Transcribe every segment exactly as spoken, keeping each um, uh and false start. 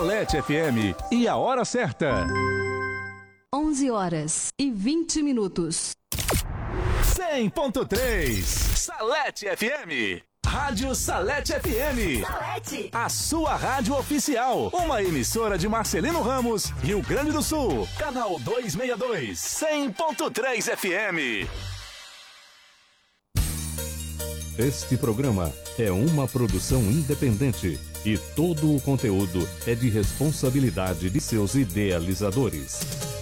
Salete F M e a hora certa. onze horas e vinte minutos. cem ponto três Salete F M. Rádio Salete F M. Salete. A sua rádio oficial. Uma emissora de Marcelino Ramos, Rio Grande do Sul. Canal duzentos e sessenta e dois. cem ponto três F M. Este programa é uma produção independente e todo o conteúdo é de responsabilidade de seus idealizadores.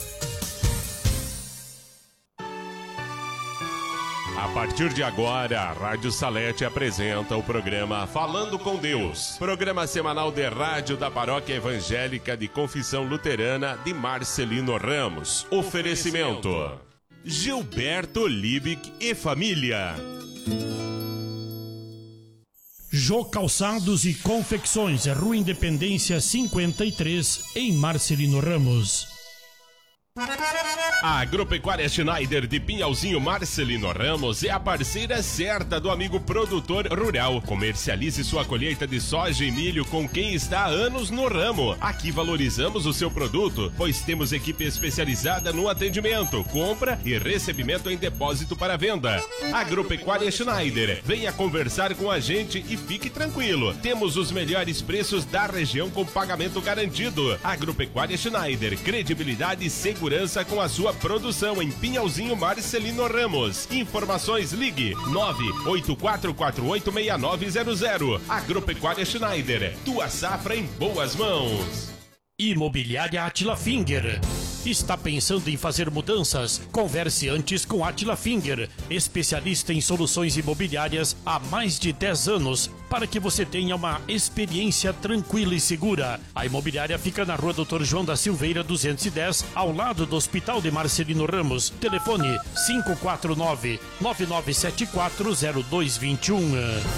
A partir de agora, a Rádio Salete apresenta o programa Falando com Deus, programa semanal de rádio da Paróquia Evangélica de Confissão Luterana de Marcelino Ramos. Oferecimento: Gilberto Liebig e família. Jô Calçados e Confecções, Rua Independência cinquenta e três, em Marcelino Ramos. A Agropecuária Schneider de Pinhalzinho Marcelino Ramos é a parceira certa do amigo produtor rural. Comercialize sua colheita de soja e milho com quem está há anos no ramo. Aqui valorizamos o seu produto, pois temos equipe especializada no atendimento, compra e recebimento em depósito para venda. Agropecuária Schneider, venha conversar com a gente e fique tranquilo. Temos os melhores preços da região com pagamento garantido. Agropecuária Schneider, credibilidade e segurança Segurança com a sua produção em Pinhalzinho Marcelino Ramos. Informações, ligue nove oito quatro quatro oito seis nove zero zero. Agropecuária Schneider, tua safra em boas mãos. Imobiliária Attila Finger. Está pensando em fazer mudanças? Converse antes com Attila Finger, especialista em soluções imobiliárias há mais de dez anos, para que você tenha uma experiência tranquila e segura. A imobiliária fica na rua doutor João da Silveira duzentos e dez, ao lado do Hospital de Marcelino Ramos. Telefone cinco quatro nove, nove nove sete quatro zero dois dois um.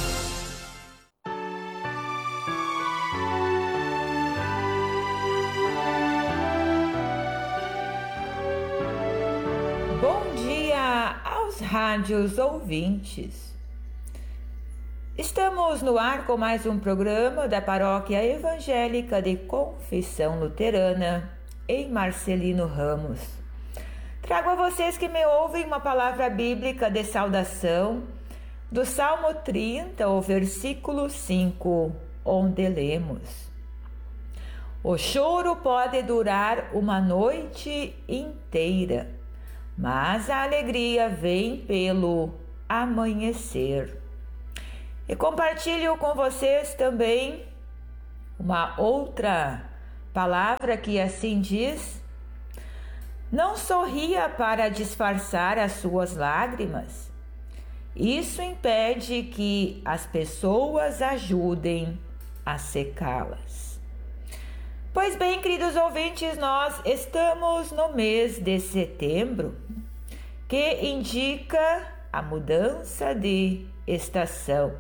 Aos rádios ouvintes. Estamos no ar com mais um programa da Paróquia Evangélica de Confissão Luterana em Marcelino Ramos. Trago a vocês que me ouvem uma palavra bíblica de saudação do Salmo trinta, o versículo cinco, onde lemos: o choro pode durar uma noite inteira, mas a alegria vem pelo amanhecer. E compartilho com vocês também uma outra palavra que assim diz: não sorria para disfarçar as suas lágrimas. Isso impede que as pessoas ajudem a secá-las. Pois bem, queridos ouvintes, nós estamos no mês de setembro, que indica a mudança de estação.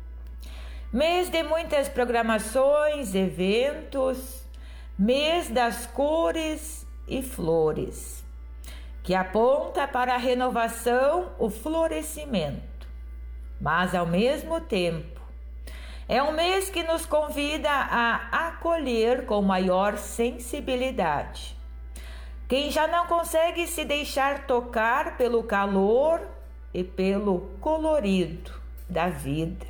Mês de muitas programações, eventos, mês das cores e flores, que aponta para a renovação, o florescimento, mas ao mesmo tempo é um mês que nos convida a acolher com maior sensibilidade quem já não consegue se deixar tocar pelo calor e pelo colorido da vida.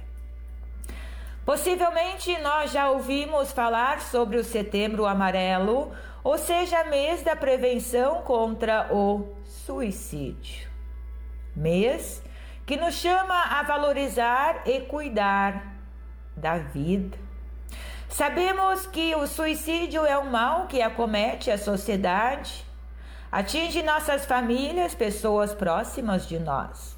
Possivelmente nós já ouvimos falar sobre o Setembro Amarelo, ou seja, mês da prevenção contra o suicídio. Mês que nos chama a valorizar e cuidar da vida. Sabemos que o suicídio é um mal que acomete a sociedade, atinge nossas famílias, pessoas próximas de nós.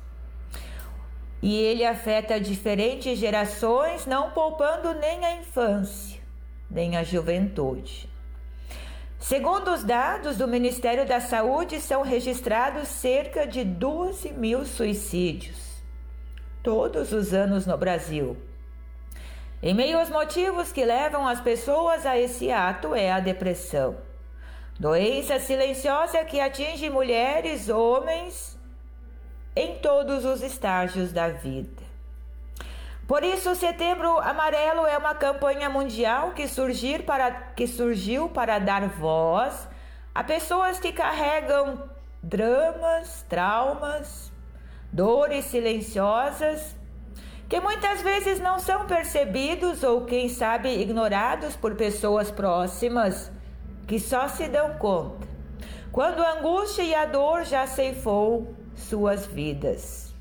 E ele afeta diferentes gerações, não poupando nem a infância, nem a juventude. Segundo os dados do Ministério da Saúde, são registrados cerca de doze mil suicídios todos os anos no Brasil. Em meio aos motivos que levam as pessoas a esse ato é a depressão, doença silenciosa que atinge mulheres, homens, em todos os estágios da vida. Por isso, o Setembro Amarelo é uma campanha mundial que, surgir para, que surgiu para dar voz a pessoas que carregam dramas, traumas, dores silenciosas, que muitas vezes não são percebidos ou, quem sabe, ignorados por pessoas próximas, que só se dão conta quando a angústia e a dor já ceifou suas vidas.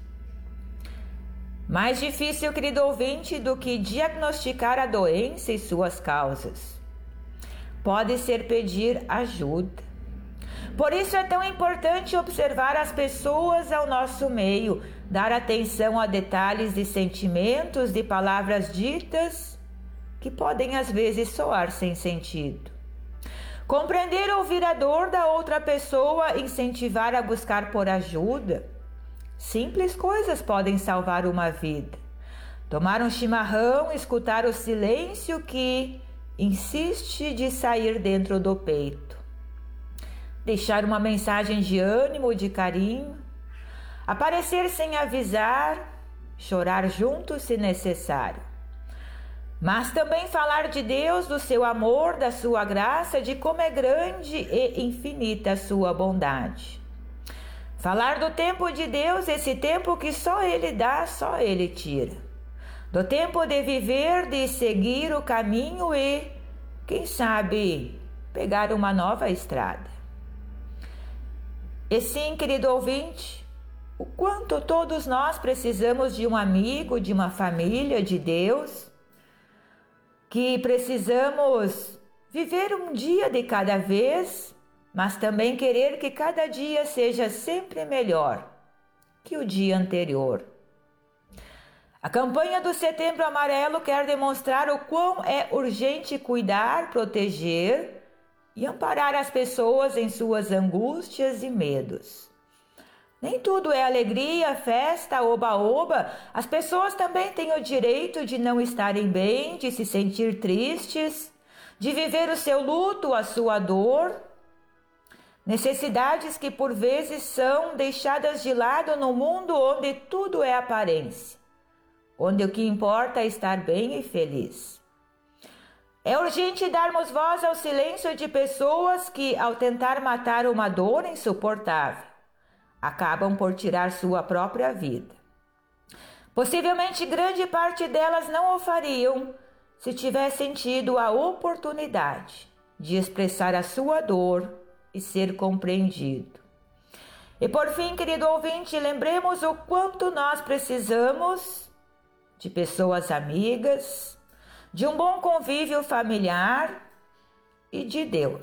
Mais difícil, querido ouvinte, do que diagnosticar a doença e suas causas pode ser pedir ajuda. Por isso é tão importante observar as pessoas ao nosso meio, dar atenção a detalhes de sentimentos, de palavras ditas que podem às vezes soar sem sentido. Compreender, ouvir a dor da outra pessoa, incentivar a buscar por ajuda. Simples coisas podem salvar uma vida. Tomar um chimarrão, escutar o silêncio que insiste de sair dentro do peito. Deixar uma mensagem de ânimo, de carinho. Aparecer sem avisar, chorar junto se necessário. Mas também falar de Deus, do seu amor, da sua graça, de como é grande e infinita a sua bondade. Falar do tempo de Deus, esse tempo que só Ele dá, só Ele tira. Do tempo de viver, de seguir o caminho e, quem sabe, pegar uma nova estrada. E sim, querido ouvinte, o quanto todos nós precisamos de um amigo, de uma família, de Deus, que precisamos viver um dia de cada vez, mas também querer que cada dia seja sempre melhor que o dia anterior. A campanha do Setembro Amarelo quer demonstrar o quão é urgente cuidar, proteger e amparar as pessoas em suas angústias e medos. Nem tudo é alegria, festa, oba-oba. As pessoas também têm o direito de não estarem bem, de se sentir tristes, de viver o seu luto, a sua dor. Necessidades que por vezes são deixadas de lado no mundo onde tudo é aparência, onde o que importa é estar bem e feliz. É urgente darmos voz ao silêncio de pessoas que, ao tentar matar uma dor insuportável, acabam por tirar sua própria vida. Possivelmente grande parte delas não o fariam se tivessem tido a oportunidade de expressar a sua dor e ser compreendido. E por fim, querido ouvinte, lembremos o quanto nós precisamos de pessoas amigas, de um bom convívio familiar e de Deus.